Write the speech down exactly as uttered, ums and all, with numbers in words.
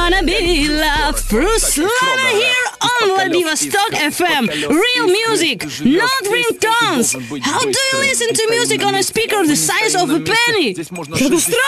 wanna be loved through Slava here on Vladivostok F M. Real music, not ringtones. How do you listen to music on a speaker the size of a penny? Catastrophe!